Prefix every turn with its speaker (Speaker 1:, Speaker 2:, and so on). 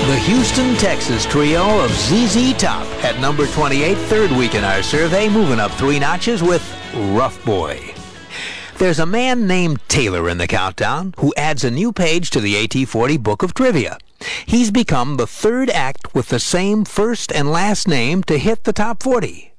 Speaker 1: The Houston, Texas trio of ZZ Top at number 28, third week in our survey, moving up 3 notches with Rough Boy. There's a man named Taylor in the countdown who adds a new page to the AT40 Book of Trivia. He's become the third act with the same first and last name to hit the top 40.